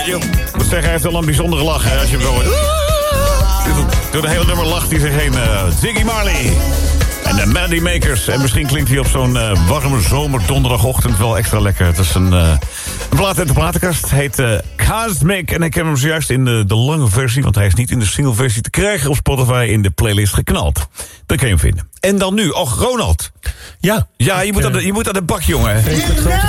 Ik moet zeggen, hij heeft wel een bijzondere lach, hè, als je hem zo hoort. Door de hele nummer lacht hij zich heen. Ziggy Marley. En de Melody Makers. En misschien klinkt hij op zo'n warme zomerdonderdagochtend wel extra lekker. Het is een plaat uit de platenkast. Heet Cosmic. En ik heb hem zojuist in de lange versie, want hij is niet in de single versie te krijgen op Spotify, in de playlist geknald. Dan kun je hem vinden. En dan nu, Ronald. Ja. Ja, je moet aan de bak, jongen.